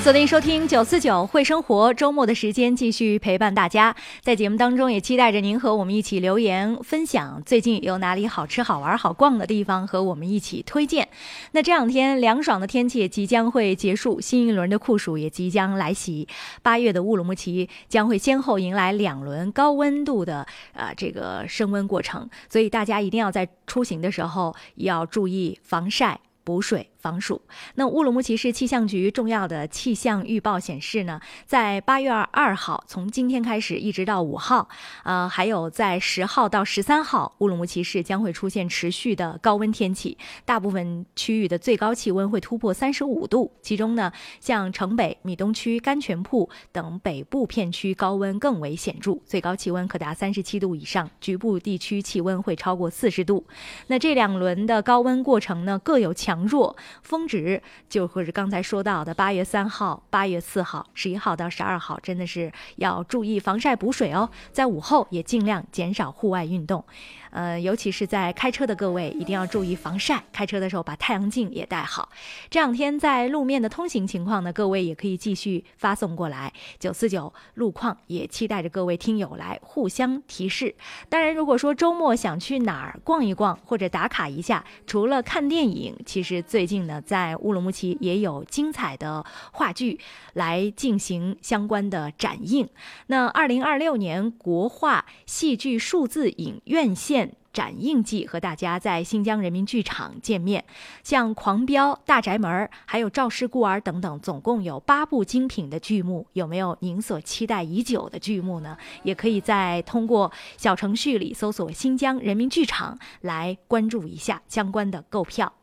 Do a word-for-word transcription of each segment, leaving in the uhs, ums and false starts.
锁定收听九四九会生活，周末的时间继续陪伴大家。在节目当中也期待着您和我们一起留言分享最近有哪里好吃好玩好逛的地方，和我们一起推荐。那这两天凉爽的天气即将会结束，新一轮的酷暑也即将来袭。八月的乌鲁木齐将会先后迎来两轮高温度的呃这个升温过程，所以大家一定要在出行的时候要注意防晒补水防暑。那乌鲁木齐市气象局重要的气象预报显示呢，在八月二号从今天开始一直到五号，呃，还有在十号到十三号，乌鲁木齐市将会出现持续的高温天气，大部分区域的最高气温会突破三十五度，其中呢，像城北、米东区、甘泉铺等北部片区高温更为显著，最高气温可达三十七度以上，局部地区气温会超过四十度。那这两轮的高温过程呢，各有强弱，峰值就会是刚才说到的八月三号、八月四号、十一号到十二号，真的是要注意防晒补水哦。在午后也尽量减少户外运动，呃，尤其是在开车的各位一定要注意防晒，开车的时候把太阳镜也戴好。这两天在路面的通行情况呢，各位也可以继续发送过来，九四九路况也期待着各位听友来互相提示。当然，如果说周末想去哪儿逛一逛或者打卡一下，除了看电影，其实最近呢，在乌鲁木齐也有精彩的话剧来进行相关的展映。那二零二六年国画戏剧数字影院线展映季和大家在新疆人民剧场见面，像《狂飙》《大宅门》还有《赵氏孤儿》等等，总共有八部精品的剧目。有没有您所期待已久的剧目呢？也可以在通过小程序里搜索新疆人民剧场来关注一下相关的购票。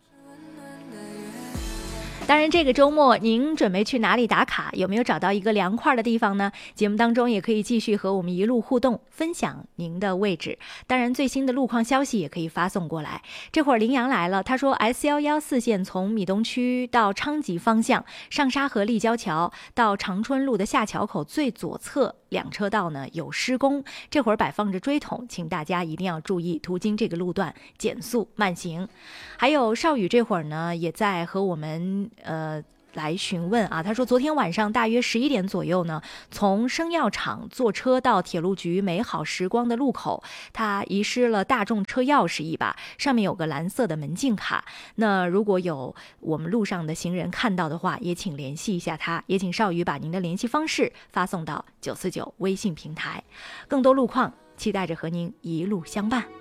当然，这个周末您准备去哪里打卡？有没有找到一个凉快的地方呢？节目当中也可以继续和我们一路互动，分享您的位置。当然，最新的路况消息也可以发送过来。这会儿羚羊来了，他说 S 一一四线从米东区到昌吉方向，上沙河立交桥到长春路的下桥口最左侧两车道呢有施工，这会儿摆放着锥桶，请大家一定要注意途经这个路段减速慢行。还有少宇这会儿呢也在和我们呃来询问啊，他说昨天晚上大约十一点左右呢，从生药厂坐车到铁路局美好时光的路口，他遗失了大众车钥匙一把，上面有个蓝色的门禁卡。那如果有我们路上的行人看到的话，也请联系一下他，也请少宇把您的联系方式发送到九四九微信平台。更多路况，期待着和您一路相伴。